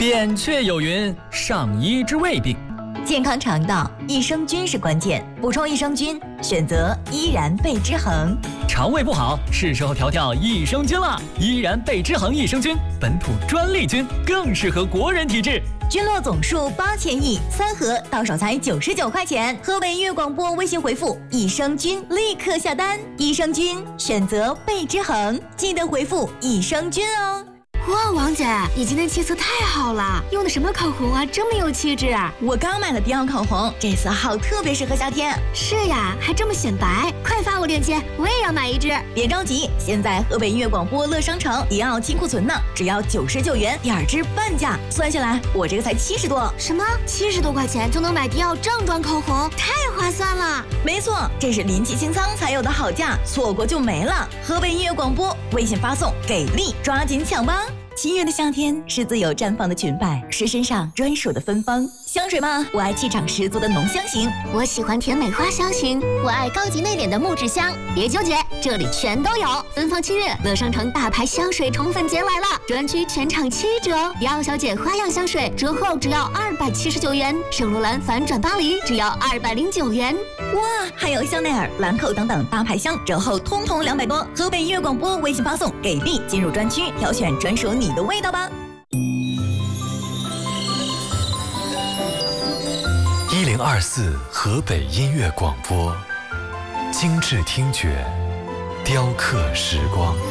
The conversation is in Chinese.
扁鹊有云：上医治未病。 健康肠道，益生菌是关键。补充益生菌，选择依然贝之恒。 肠胃不好，是时候调调益生菌了。依然贝之恒益生菌，本土专利菌，更适合国人体质。 菌落总数8000亿，3盒到手才99块钱。河北音乐广播微信回复益生菌，立刻下单。益生菌选择贝之恒，记得回复益生菌哦。 哇，王姐，你今天气色太好了，用的什么口红啊，这么有气质啊！ 我刚买了迪奥口红，这色号特别适合夏天。 是呀，还这么显白，快发我链接，我也要买一支。 别着急，现在河北音乐广播乐商城迪奥清库存呢，只要99元，2支半价，算下来我这个才70多。 什么？70多块钱就能买迪奥正装口红，太划算了！ 没错，这是临期清仓才有的好价，错过就没了。河北音乐广播微信发送给力，抓紧抢吧！7月的夏天是自由绽放的裙摆，是身上专属的芬芳。香水吗？我爱气场十足的浓香型， 我喜欢甜美花香型，我爱高级内敛的木质香。别纠结，这里全都有。芬芳7月，乐商城大牌香水宠粉节来了，专区全场7折。迪奥小姐花样香水折后只要279元，圣罗兰反转巴黎只要209元。 哇，还有香奈儿、兰蔻等等大牌香折后通通200多。河北音乐广播微信发送给力，进入专区挑选专属你的味道吧。 1024河北音乐广播，精致听觉，雕刻时光。